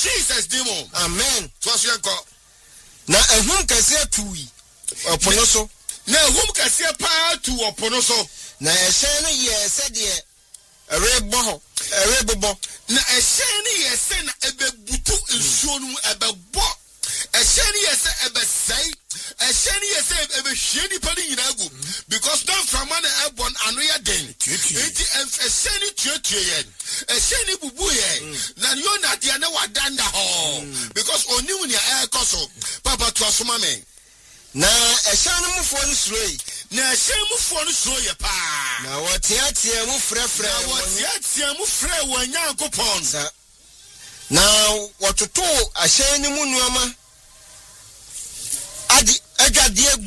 Jesus demo. Amen. Trust your God. Na ehum kase tuwi opono so. Na ehum kase pa tu opono so. Na ehye no ye se de erebobo. Na ehye no ye se na ebebutu nsuo no ebebo. Ehye no ye se ebesai. Ehye no ye se ebehwie nipa ni nyina gu. Because don't from man ebon anoya den. Enti ehye no tuetue ye. Ehye no bubu ye. Na yo na de na wadanda ho. Because onimu ni ekoso. Papa to asoma me. Na ehye no mufo no suroi. Na ehye mufo no suroi pa. Na wotiatia mu frefre. Na wotiatia mu frɛ wanyankopɔn. Sa. Na wototo ahye ni mu nuama. Adi agade